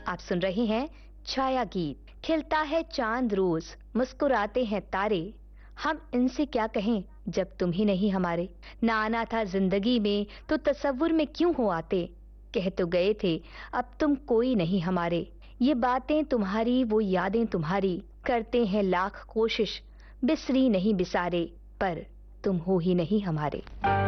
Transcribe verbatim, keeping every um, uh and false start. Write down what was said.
आप सुन रहे हैं छाया गीत। खिलता है चांद रोज, मुस्कुराते हैं तारे, हम इनसे क्या कहें जब तुम ही नहीं हमारे। ना आना था जिंदगी में तो तसव्वुर में क्यों हो आते, कह तो गए थे अब तुम कोई नहीं हमारे। ये बातें तुम्हारी, वो यादें तुम्हारी, करते हैं लाख कोशिश, बिसरी नहीं बिसारे, पर तुम हो ही नहीं हमारे।